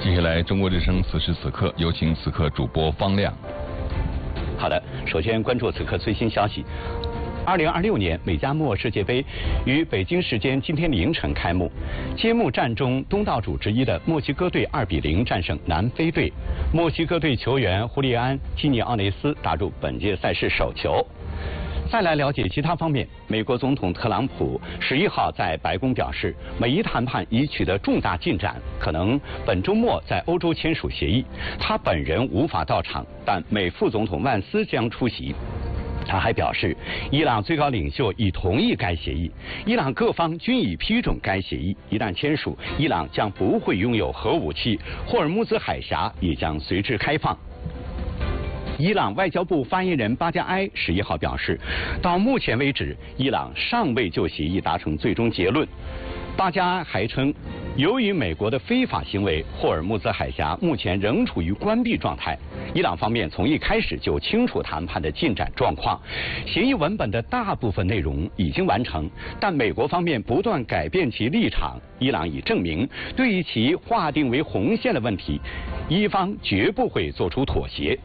接下来，中国之声此时此刻，有请此刻主播方亮。 好的，首先关注此刻最新消息。2026年美加墨世界杯于北京时间今天凌晨开幕，揭幕战中东道主之一的墨西哥队2比0战胜南非队，墨西哥队球员胡利安·基尼奥内斯打入本届赛事首球。再来了解其他方面，美国总统特朗普11号在白宫表示，美伊谈判已取得重大进展，可能本周末在欧洲签署协议。他本人无法到场，但美副总统万斯将出席。他还表示，伊朗最高领袖已同意该协议，伊朗各方均已批准该协议。一旦签署，伊朗将不会拥有核武器，霍尔木兹海峡也将随之开放。伊朗外交部发言人巴加埃11号表示，到目前为止，伊朗尚未就协议达成最终结论。巴加埃还称，由于美国的非法行为，霍尔木兹海峡目前仍处于关闭状态。伊朗方面从一开始就清楚谈判的进展状况，协议文本的大部分内容已经完成，但美国方面不断改变其立场。伊朗已证明，对于其划定为红线的问题，伊方绝不会做出妥协。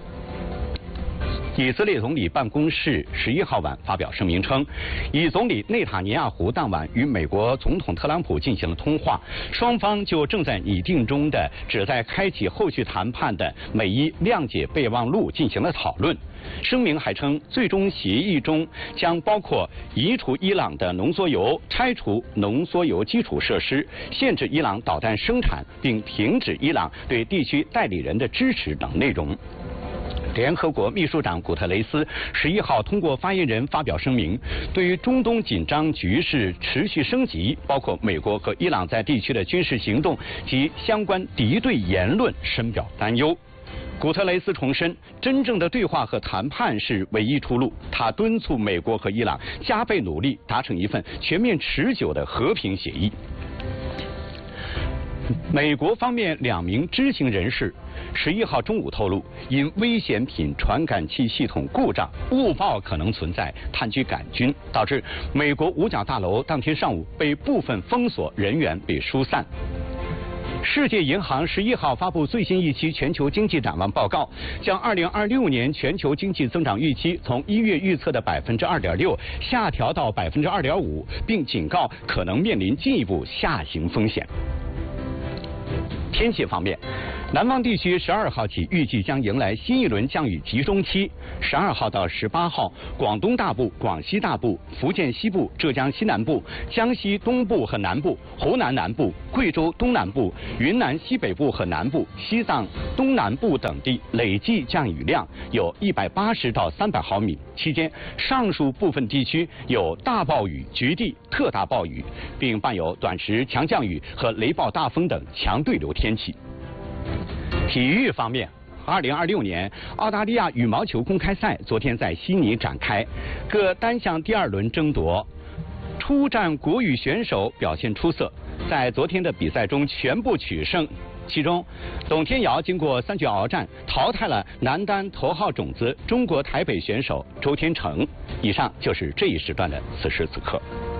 以色列总理办公室11号晚发表声明称，以总理内塔尼亚胡当晚与美国总统特朗普进行了通话，双方就正在拟定中的旨在开启后续谈判的美伊谅解备忘录进行了讨论。声明还称，最终协议中将包括移除伊朗的浓缩铀、拆除浓缩铀基础设施、限制伊朗导弹生产，并停止伊朗对地区代理人的支持等内容。联合国秘书长古特雷斯11号通过发言人发表声明，对于中东紧张局势持续升级，包括美国和伊朗在地区的军事行动及相关敌对言论深表担忧。古特雷斯重申，真正的对话和谈判是唯一出路。他敦促美国和伊朗加倍努力，达成一份全面持久的和平协议。美国方面2名知情人士11号中午透露，因危险品传感器系统故障，误报可能存在炭疽杆菌，导致美国五角大楼当天上午被部分封锁，人员被疏散。世界银行11号发布最新一期全球经济展望报告，将2026年全球经济增长预期从1月预测的2.6%下调到2.5%，并警告可能面临进一步下行风险。天气方面，南方地区12号起预计将迎来新一轮降雨集中期。12号到18号，广东大部、广西大部、福建西部、浙江西南部、江西东部和南部、湖南南部、贵州东南部、云南西北部和南部、西藏东南部等地累计降雨量有180到300毫米。期间，上述部分地区有大暴雨、局地特大暴雨，并伴有短时强降雨和雷暴大风等强对流天气。体育方面，2026年澳大利亚羽毛球公开赛昨天在悉尼展开，各单项第2轮争夺，出战国羽选手表现出色，在昨天的比赛中全部取胜。其中，董天瑶经过3局鏖战，淘汰了男单头号种子中国台北选手周天成。以上就是这一时段的此时此刻。